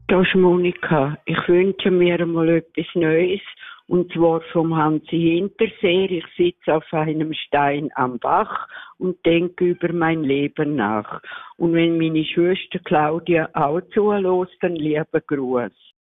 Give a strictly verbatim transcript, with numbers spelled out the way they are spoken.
Da ist Monika. Ich wünsche mir mal etwas Neues. Und zwar vom Hansi Hinterseer. Ich sitze auf einem Stein am Bach und denke über mein Leben nach. Und wenn meine Schwester Claudia auch zulässt, dann lieber Gruß.